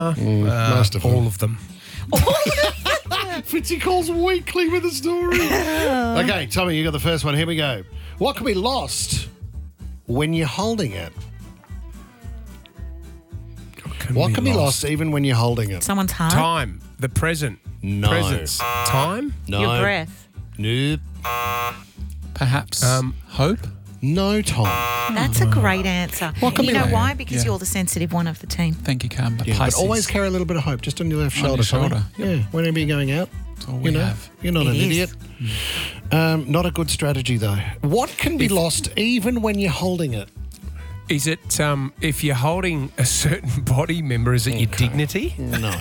Most of them. All of them. Fitzy calls weekly with a story. Okay, Tommy, you got the first one. Here we go. What can be lost when you're holding it? What can be lost even when you're holding it? Someone's heart. Time. The present. No. Presence. Time. No. Your breath. Nope. Perhaps hope? No, Tom. That's a great answer. What can You be know like- why? Because Yeah. you're the sensitive one of the team. Thank you, Carmen. Yeah, but always carry a little bit of hope just on your left On your shoulder. Tommy. shoulder. Yeah, whenever you're going out. That's all we have. You're not It an is. idiot. Not a good strategy, though. What can be lost even when you're holding it? Is it, if you're holding a certain body member, is it your dignity? No.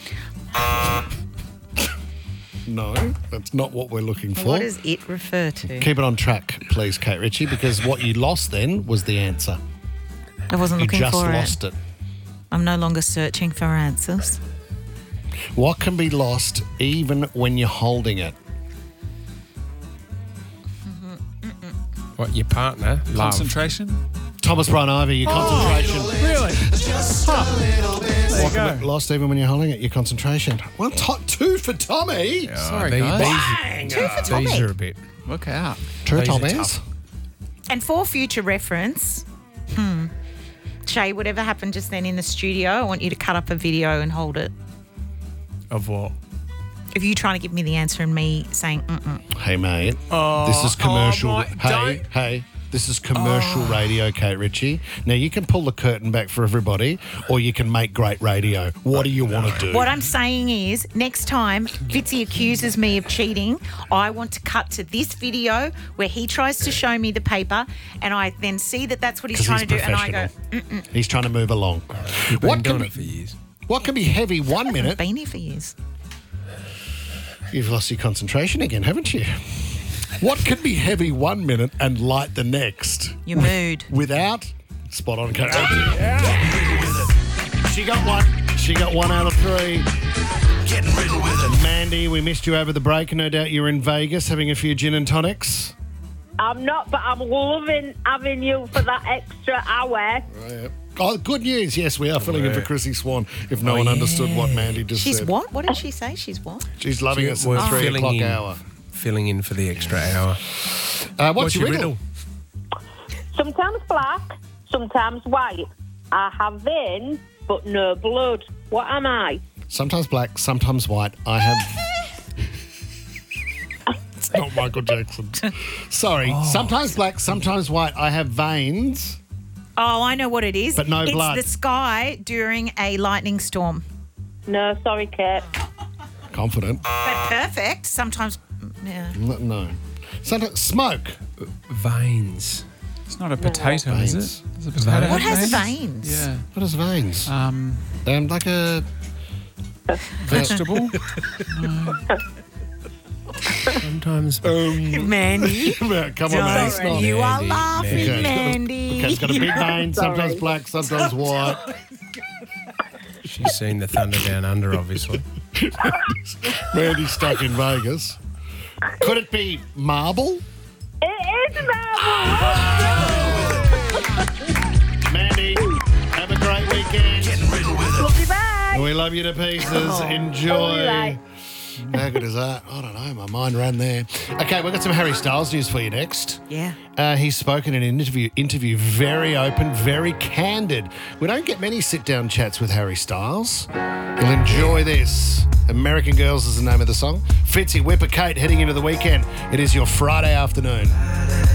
No, that's not what we're looking for. What does it refer to? Keep it on track, please, Kate Ritchie, because what you lost then was the answer. I wasn't You looking just for lost it. I'm no longer searching for answers. What can be lost even when you're holding it? What, your partner? Love. Concentration? Thomas Brian Ivy, your concentration. Really? What can be lost even when you're holding it? Your concentration. Well, two for Tommy. Sorry, these- guys. Two for Tommy. These are a bit. Look out. True, These are Thomas. tough. And for future reference, Shay, whatever happened just then in the studio, I want you to cut up a video and hold it. Of what? Of you trying to give me the answer and me saying, Hey, mate. This is commercial. my- don't- Hey. This is commercial radio, Kate Ritchie. Now, you can pull the curtain back for everybody, or you can make great radio. What do you want to do? What I'm saying is, next time Fitzy accuses me of cheating, I want to cut to this video where he tries to show me the paper, and I then see that that's what he's 'Cause trying he's to do, and I go, professional. He's trying to move along. Been What doing can, it for years. what can be heavy 1 minute? been here for years. You've lost your concentration again, haven't you? What can be heavy 1 minute and light the next? Your mood. Without spot on, Kate Ritchie. She got one. She got 1 out of 3. Getting real with it. Mandy, we missed you over the break. No doubt you're in Vegas having a few gin and tonics. I'm not, but I'm loving having you for that extra hour. Oh, good news. Yes, we are filling in for Chrissy Swan, if no one understood what Mandy just She's said. what? What did she say? She's what? She's loving us in We're the 3 filling o'clock in. hour. Filling in for the extra hour. What's your riddle? Sometimes black, sometimes white. I have veins, but no blood. What am I? Sometimes black, sometimes white. I have... It's not Michael Jackson. Sorry. Sometimes black, sometimes white. I have veins. Oh, I know what it is. But no blood. It's the sky during a lightning storm. No, sorry, Kate. Confident. But perfect. Sometimes, yeah. No. Sometimes smoke. Veins. It's not a potato, is Veins. it? Is a potato What have has veins? Yeah. What is veins? Like a... Vegetable? Sometimes. Mandy. Come on, man. It's not. You are Mandy, laughing, Okay, Mandy. It's got a big vein, sometimes Sorry. black, sometimes white. She's seen the Thunder Down Under, obviously. Mandy's stuck in Vegas. Could it be marble? It is marble. Mandy, have a great weekend. Getting real with it. Love you, bye. We love you to pieces. Oh, Enjoy. right. How good is that? I don't know. My mind ran there. Okay, we've got some Harry Styles news for you next. Yeah. He's spoken in an interview very open, very candid. We don't get many sit-down chats with Harry Styles. You'll enjoy this. American Girls is the name of the song. Fitzy, Whipper, Kate, heading into the weekend. It is your Friday afternoon.